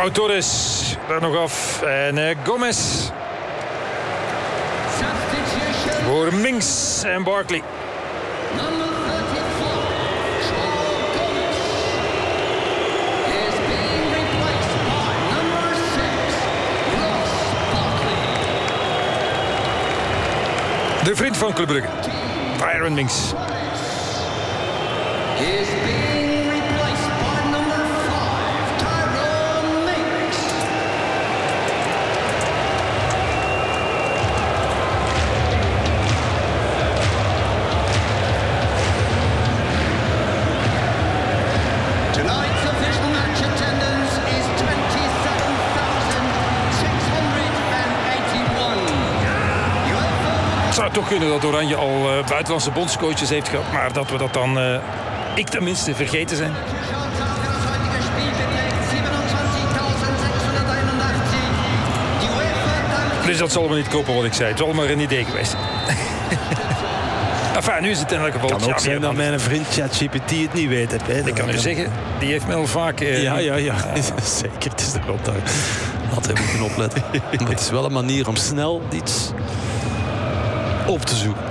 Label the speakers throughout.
Speaker 1: Pau Torres daar nog af. En Gomez. Voor Mings en Barkley. De vriend van Club Brugge, Tyrone Mings. Het zou toch kunnen dat Oranje al buitenlandse bondscoaches heeft gehad, maar dat we dat dan, ik tenminste, vergeten zijn. Dus dat zal me niet kopen wat ik zei. Het zal maar een idee geweest. Enfin, nu is het in elk geval...
Speaker 2: Het kan ook zijn dat mijn vriend ChatGPT het niet weet.
Speaker 1: Ik kan u zeggen, die heeft me al vaak...
Speaker 2: Ja. Zeker. Het is er altijd moeten opletten. Maar het is wel een manier om snel iets op te zoeken.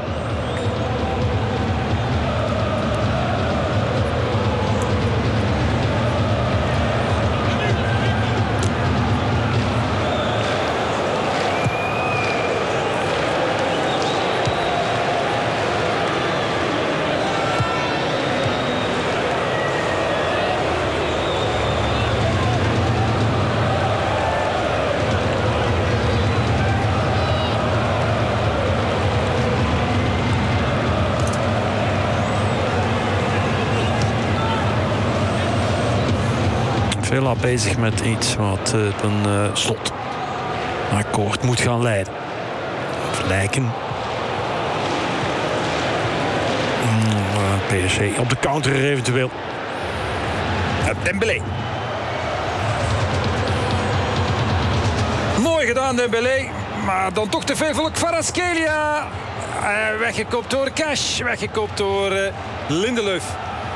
Speaker 2: Villa bezig met iets wat een slotakkoord moet gaan leiden. Of lijken. PSG op de counter eventueel.
Speaker 1: Dembélé. Mooi gedaan Dembélé. Maar dan toch te veel voor Kvaratskhelia. Weggekopt door Cash. Weggekopt door Lindelöf.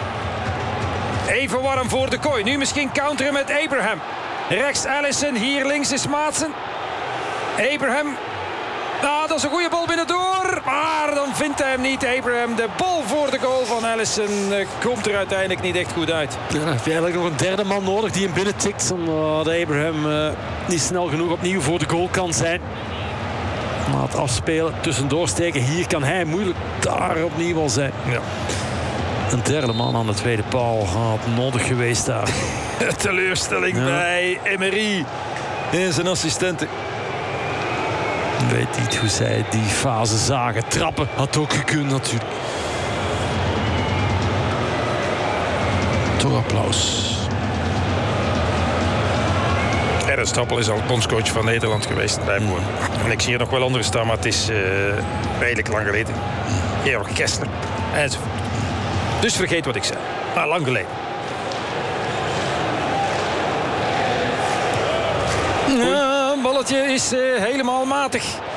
Speaker 1: Even warm voor de kooi. Nu misschien counteren met Abraham. Rechts Alisson. Hier links is Maatsen. Abraham. Nou, dat is een goede bal binnendoor. Maar dan vindt hij hem niet. Abraham, de bal voor de goal van Alisson komt er uiteindelijk niet echt goed uit.
Speaker 2: Ja, dan heb je eigenlijk nog een derde man nodig die hem binnentikt. Omdat Abraham niet snel genoeg opnieuw voor de goal kan zijn. Maar het afspelen, tussendoor steken. Hier kan hij moeilijk daar opnieuw wel zijn.
Speaker 1: Ja.
Speaker 2: Een derde man aan de tweede paal had nodig geweest daar.
Speaker 1: Teleurstelling bij Emery en zijn assistenten.
Speaker 2: Ik weet niet hoe zij die fase zagen. Trappen had ook gekund natuurlijk. Toch applaus.
Speaker 1: Ernst Happel is al bondscoach van Nederland geweest. En ik zie hier nog wel onder staan, maar het is redelijk lang geleden. Georg Kessler enzovoort. Dus vergeet wat ik zei. Maar lang geleden. Ja, balletje is helemaal matig.